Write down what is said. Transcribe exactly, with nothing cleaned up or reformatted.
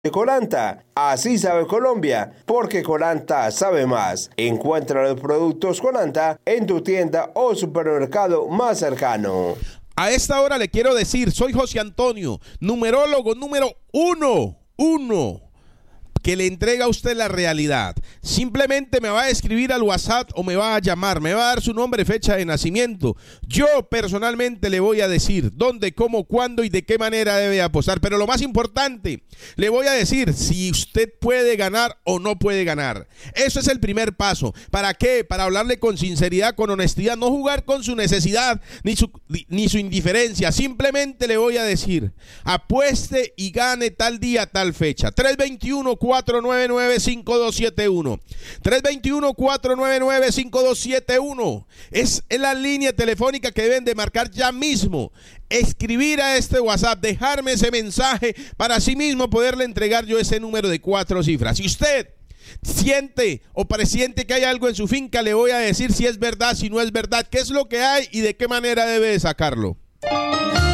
de Colanta. Así sabe Colombia, porque Colanta sabe más. Encuentra los productos Colanta en tu tienda o supermercado más cercano. A esta hora le quiero decir, soy José Antonio, numerólogo número uno, uno, que le entrega a usted la realidad. Simplemente me va a escribir al WhatsApp o me va a llamar, me va a dar su nombre, fecha de nacimiento. Yo personalmente le voy a decir dónde, cómo, cuándo y de qué manera debe apostar. Pero lo más importante, le voy a decir si usted puede ganar o no puede ganar. Eso es el primer paso. ¿Para qué? Para hablarle con sinceridad, con honestidad, no jugar con su necesidad ni su, ni su indiferencia. Simplemente le voy a decir, apueste y gane tal día, tal fecha. tres veintiuno, cuatro nueve nueve, cinco dos siete uno. tres veintiuno, cuatro nueve nueve, cinco dos siete uno. Es en la línea telefónica que deben de marcar ya mismo. Escribir a este WhatsApp, dejarme ese mensaje para así mismo poderle entregar yo ese número de cuatro cifras. Si usted siente o presiente que hay algo en su finca, le voy a decir si es verdad, si no es verdad, qué es lo que hay y de qué manera debe de sacarlo.